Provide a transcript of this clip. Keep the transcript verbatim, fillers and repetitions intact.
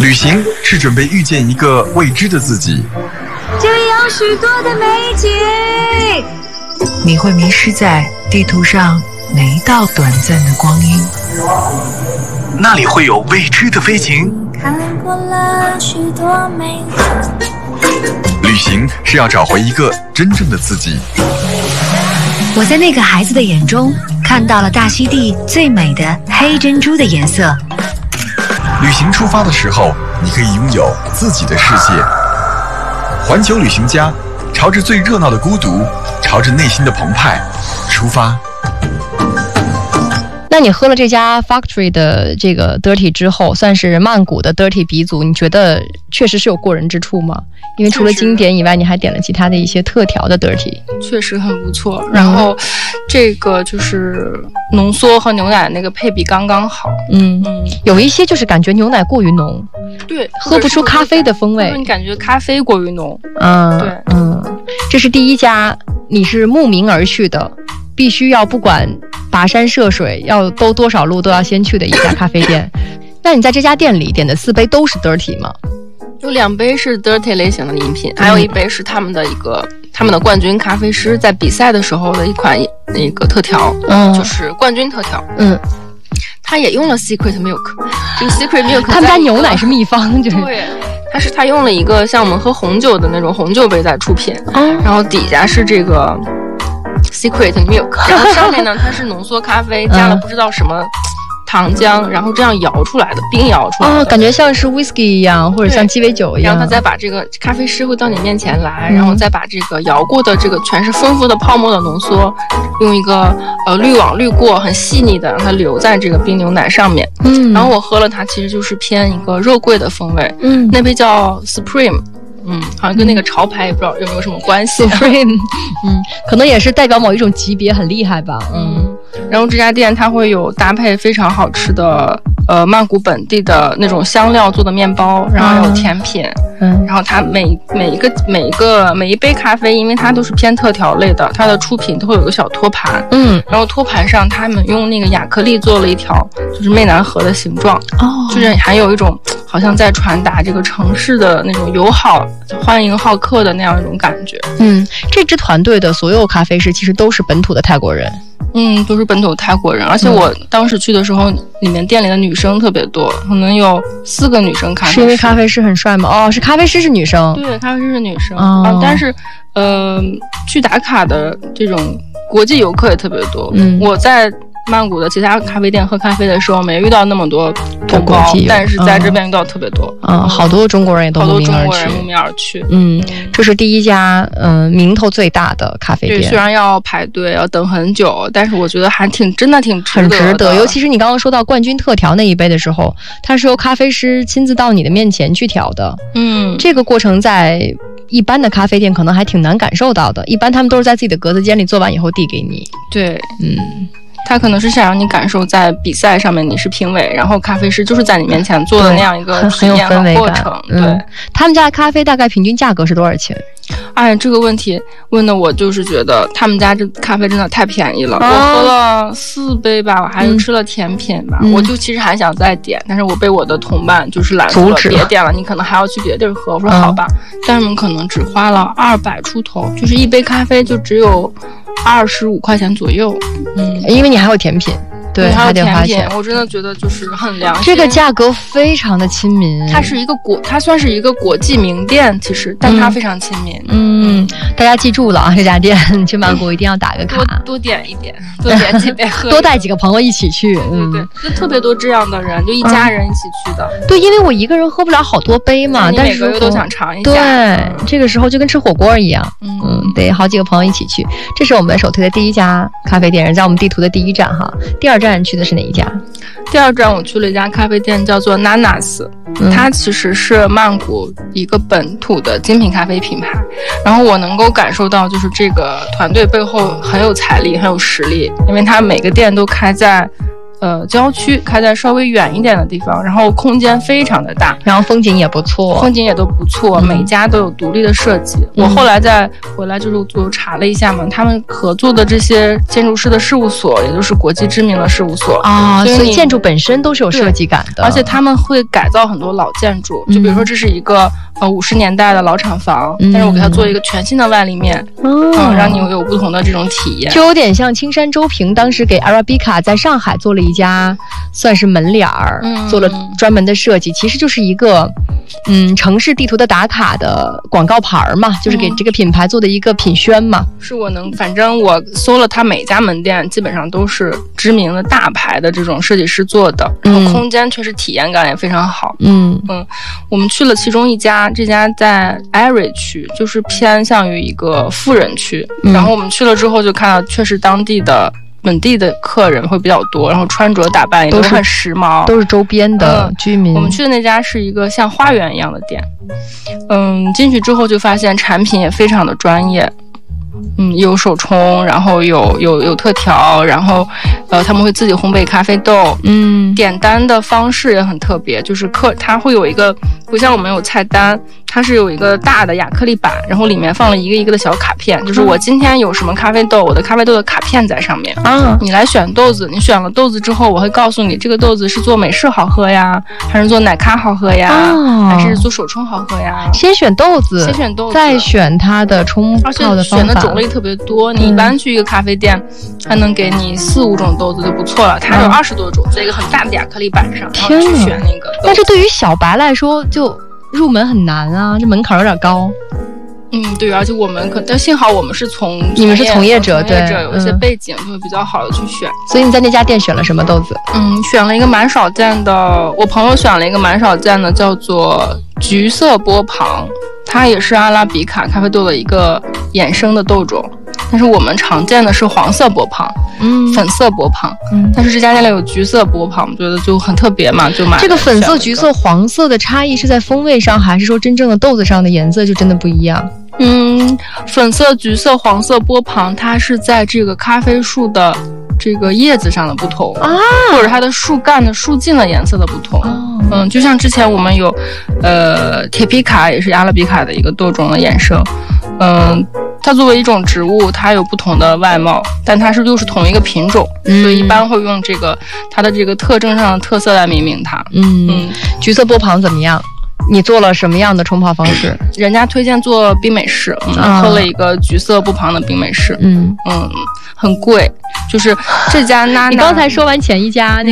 旅行是准备遇见一个未知的自己， 这里有许多的美景， 你会迷失在地图上哪一道短暂的光阴？ 那里会有未知的飞行。 看过了许多美景， 旅行是要找回一个真正的自己。 我在那个孩子的眼中看到了大溪地最美的黑珍珠的颜色。 旅行出发的时候，你可以拥有自己的世界。环球旅行家，朝着最热闹的孤独，朝着内心的澎湃出发。 那你喝了这家 Factory 的这个 Dirty 之后，算是曼谷的 Dirty 鼻祖，你觉得确实是有过人之处吗？因为除了经典以外，你还点了其他的一些特调的 Dirty， 确实很不错。然后这个就是浓缩和牛奶那个配比刚刚好。 嗯嗯，有一些就是感觉牛奶过于浓， 对， 喝不出咖啡的风味。 你感觉咖啡过于浓。 嗯， 对， 嗯，这是第一家，你是慕名而去的。必须要不管跋山涉水，要兜多少路都要先去的一家咖啡店。那你在这家店里点的四杯都是 Dirty 吗？ 有两杯是 Dirty 类型的饮品，还有一杯是他们的一个他们的冠军咖啡师在比赛的时候的一款那个特调，嗯，就是冠军特调， 嗯， 他也用了 Secret Milk， 这个 Secret Milk 他们家牛奶是秘方，就是对，他是他用了一个像我们喝红酒的那种红酒杯在出品， 哦， 然后底下是这个。Secret Milk， 然后上面呢它是浓缩咖啡加了不知道什么糖浆，然后这样摇出来的，冰摇出来的， 哦，感觉像是 whisky 一样，或者像鸡尾酒一样。 然后他再把这个咖啡师会到你面前来，嗯、然后再把这个摇过的这个全是丰富的泡沫的浓缩，用一个呃滤网滤过，很细腻的让它留在这个冰牛奶上面。嗯，然后我喝了它，其实就是偏一个肉桂的风味。嗯，那杯叫 Supreme。嗯，好像跟那个潮牌也不知道有没有什么关系。 Supreme， 嗯，可能也是代表某一种级别，很厉害吧。嗯， 然后这家店它会有搭配非常好吃的，呃，曼谷本地的那种香料做的面包，然后有甜品。嗯，然后它每每一个每一个每一杯咖啡，因为它都是偏特调类的，它的出品都会有个小托盘。嗯，然后托盘上他们用那个亚克力做了一条就是湄南河的形状。哦，就是还有一种好像在传达这个城市的那种友好。欢迎好客的那样一种感觉。 嗯，这支团队的所有咖啡师其实都是本土的泰国人。 嗯，都是本土泰国人，而且我当时去的时候，里面店里的女生特别多，可能有四个女生咖啡师。 是因为咖啡师很帅吗？哦，是咖啡师是女生。 对，咖啡师是女生。哦、啊，但是呃，去打卡的这种国际游客也特别多。嗯，我在曼谷的其他咖啡店喝咖啡的时候没遇到那么多同胞，但是在这边遇到特别多。 嗯，嗯好多中国人也都慕名而去。 好多中国人慕名而去。 嗯，这是第一家嗯、呃、名头最大的咖啡店。 对，虽然要排队要等很久，但是我觉得还挺真的挺值得的。 很值得，尤其是你刚刚说到冠军特调那一杯的时候，它是由咖啡师亲自到你的面前去调的。嗯，这个过程在一般的咖啡店可能还挺难感受到的，一般他们都是在自己的格子间里做完以后递给你。 对，嗯。他可能是想让你感受在比赛上面你是评委，然后咖啡师就是在你面前做的那样一个体验和过程。对， 嗯、他们家的咖啡大概平均价格是多少钱？ 哎，这个问题问的我就是觉得他们家这咖啡真的太便宜了。哦、我喝了四杯吧，我还吃了甜品吧，嗯、我就其实还想再点，但是我被我的同伴就是拦住了，别点了，你可能还要去别的地儿喝。我说好吧，嗯、但是我们可能只花了二百出头，就是一杯咖啡就只有二十五块钱左右。 嗯，因为你还有甜品。对， 还有甜品，我真的觉得就是很良心。 这个价格非常的亲民， 它是一个国，它算是一个国际名店，其实，但它非常亲民。 嗯，大家记住了啊，这家店去曼谷一定要打个卡， 多多点一点，多点几杯喝， 多带几个朋友一起去。 嗯，对对，就特别多这样的人，就一家人一起去的。 嗯、对，因为我一个人喝不了好多杯嘛，但是每个月都想尝一下。 对，这个时候就跟吃火锅一样，嗯，嗯得好几个朋友一起去。这是我们首推的第一家咖啡店，在我们地图的第一站哈。第二站去的是哪一家？ 第二站我去了一家咖啡店，叫做 Nanas，嗯、它其实是曼谷一个本土的精品咖啡品牌。然后我能够感受到，就是这个团队背后很有财力，很有实力，因为它每个店都开在呃郊区，开在稍微远一点的地方，然后空间非常的大， 然后风景也不错， 风景也都不错，嗯、每家都有独立的设计。嗯、我后来再回来就是就查了一下嘛，他们合作的这些建筑师的事务所，也就是国际知名的事务所啊，所以, 所以建筑本身都是有设计感的， 而且他们会改造很多老建筑，就比如说这是一个呃五十年代的老厂房，嗯、但是我给它做一个全新的外立面，嗯，嗯让你有不同的这种体验， 就有点像青山周平当时给 Arabica 在上海做了一家算是门脸儿，嗯、做了专门的设计，其实就是一个嗯城市地图的打卡的广告牌嘛，就是给这个品牌做的一个品宣嘛。 嗯、是我能，反正我搜了它每家门店，基本上都是知名的大牌的这种设计师做的，然后空间确实体验感也非常好。嗯嗯，我们去了其中一家，这家在艾瑞区，就是偏向于一个富人区，嗯、然后我们去了之后就看到，确实当地的。本地的客人会比较多，然后穿着打扮也都很时髦， 都是周边的居民、嗯。 我们去的那家是一个像花园一样的店，嗯，进去之后就发现产品也非常的专业。嗯，有手冲，然后有有有特调，然后呃他们会自己烘焙咖啡豆，嗯，点单的方式也很特别，就是客它会有一个不像我们有菜单，它是有一个大的亚克力板，然后里面放了一个一个的小卡片，就是我今天有什么咖啡豆，我的咖啡豆的卡片在上面，啊，你来选豆子，你选了豆子之后，我会告诉你这个豆子是做美式好喝呀，还是做奶咖好喝呀，哦、还是做手冲好喝呀？ 先选豆子， 先选豆子， 再选它的冲泡的方法。 选的种类特别多，你一般去一个咖啡店，它能给你四五种豆子就不错了，它有二十多种，在一个很大的亚克力板上，然后去选那个。 但是对于小白来说，就入门很难啊，这门槛有点高。 嗯，对，而且我们可，但幸好我们是从你们是从业者， 从业者有一些背景，就会比较好的去选。 所以你在那家店选了什么豆子？ 嗯，选了一个蛮少见的，我朋友选了一个蛮少见的，叫做橘色波旁。它也是阿拉比卡咖啡豆的一个衍生的豆种，但是我们常见的是黄色波旁，嗯，粉色波旁，嗯，但是这家店里有橘色波旁，我觉得就很特别嘛，就买了。 这个粉色、橘色、黄色的差异是在风味上，还是说真正的豆子上的颜色就真的不一样？ 嗯，粉色、橘色、黄色波旁，它是在这个咖啡树的这个叶子上的不同啊，或者它的树干的树茎的颜色的不同。哦、嗯，就像之前我们有，呃，铁皮卡也是阿拉比卡的一个豆种的衍生。嗯，它作为一种植物，它有不同的外貌，但它是又是同一个品种，嗯、所以一般会用这个它的这个特征上的特色来命名它。 嗯嗯，橘色波旁怎么样？你做了什么样的冲泡方式？ 人家推荐做冰美式，嗯，啊、喝了一个橘色波旁的冰美式，嗯嗯，很贵，就是这家娜娜。 你刚才说完前一家。